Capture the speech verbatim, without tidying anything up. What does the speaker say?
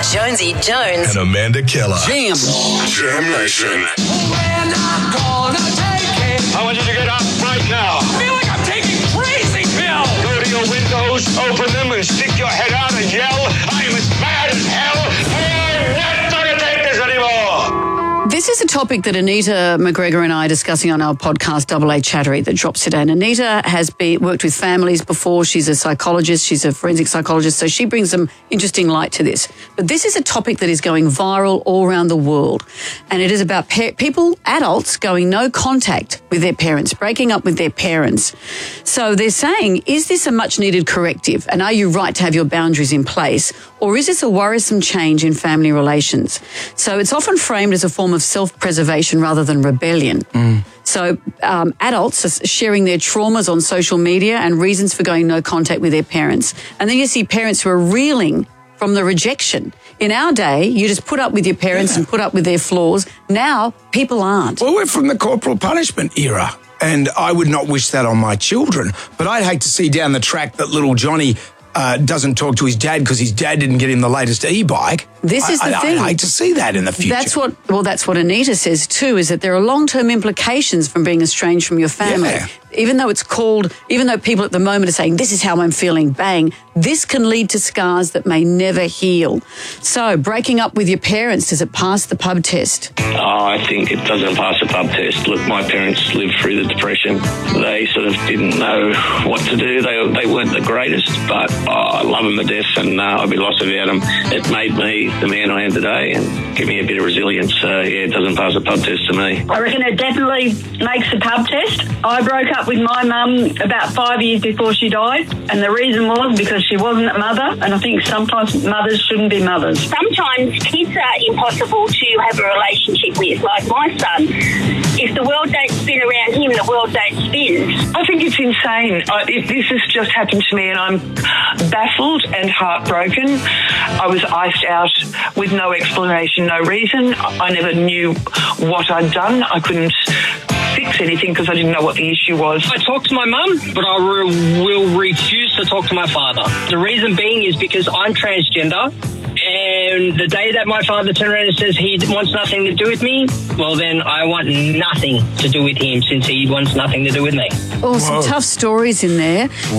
Jonesy Jones and Amanda Keller. Jam. Jam Nation. We're not gonna take it. I want you to get up right now. I feel like I'm taking crazy pills. Go to your windows, open them, and stick your head out and yell, I'm as mad as hell. I'm not gonna take this anymore. This is a topic that Anita McGregor and I are discussing on our podcast, Double A Chattery, that drops today. And Anita has been, worked with families before. She's a psychologist. She's a forensic psychologist. So she brings some interesting light to this. But this is a topic that is going viral all around the world. And it is about pe- people, adults, going no contact with their parents, breaking up with their parents. So they're saying, is this a much needed corrective? And are you right to have your boundaries in place? Or is this a worrisome change in family relations? So it's often framed as a form of self-preservation rather than rebellion. Mm. So um, adults are sharing their traumas on social media and reasons for going no contact with their parents. And then you see parents who are reeling from the rejection. In our day, you just put up with your parents yeah. and put up with their flaws. Now, people aren't. Well, we're from the corporal punishment era, and I would not wish that on my children. But I'd hate to see down the track that little Johnny Uh, doesn't talk to his dad because his dad didn't get him the latest e-bike. This is I, the I, thing. I'd hate to see that in the future. That's what, well, that's what Anita says too, is that there are long-term implications from being estranged from your family. Yeah. Even though it's called, even though people at the moment are saying, this is how I'm feeling, bang, this can lead to scars that may never heal. So breaking up with your parents, does it pass the pub test? Oh, I think it doesn't pass the pub test. Look, my parents lived through the Depression. They sort of didn't know what to do. They they weren't the greatest, but oh, I love them to death, and uh, I'd be lost without them. It made me the man I am today and give me a bit of resilience. So, yeah, it doesn't pass the pub test to me. I reckon it definitely makes the pub test. I broke up with my mum about five years before she died, and the reason was because she wasn't a mother, and I think sometimes mothers shouldn't be mothers. Sometimes kids are impossible to have a relationship with, like my son. If the world don't spin around him, the world don't spin. I think it's insane. I, if this has just happened to me and I'm baffled and heartbroken. I was iced out with no explanation, no reason. I never knew what I'd done. I couldn't fix anything because I didn't know what the issue was. I talked to my mum, but I re- will refuse to talk to my father. The reason being is because I'm transgender. And the day that my father turns around and says he wants nothing to do with me, well, then I want nothing to do with him since he wants nothing to do with me. Oh, some Whoa. tough stories in there.